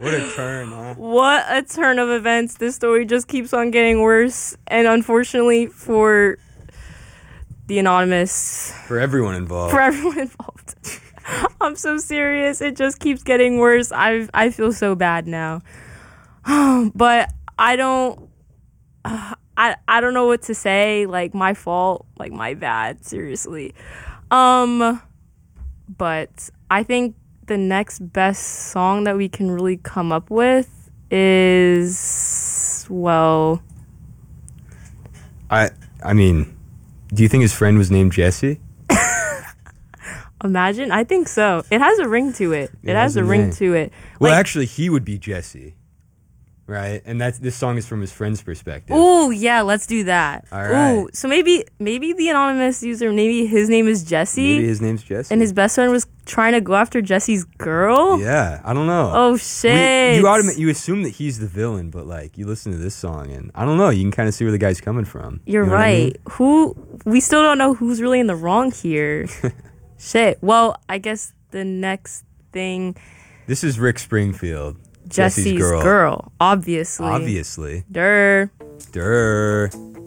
What a turn, huh? What a turn of events. This story just keeps on getting worse. And unfortunately for the anonymous... For everyone involved. I'm so serious. It just keeps getting worse. I feel so bad now. But I don't... I don't know what to say. Like, my fault. Like, my bad. Seriously. But I think the next best song that we can really come up with is, well... I mean, do you think his friend was named Jesse? Imagine. I think so. It has a ring to it. It has a ring to it. Well, actually, he would be Jesse, right? And this song is from his friend's perspective. Ooh, yeah, let's do that. All right. Ooh, so maybe the anonymous user, maybe his name is Jesse. Maybe his name's Jesse. And his best friend was trying to go after Jesse's girl? Yeah, I don't know. Oh, shit. You assume that he's the villain, but, like, you listen to this song, and I don't know. You can kind of see where the guy's coming from. You're right. I mean? We still don't know who's really in the wrong here. Shit. Well, I guess the next thing... This is Rick Springfield. Jesse's girl. Obviously. Obviously. Durr. Durr.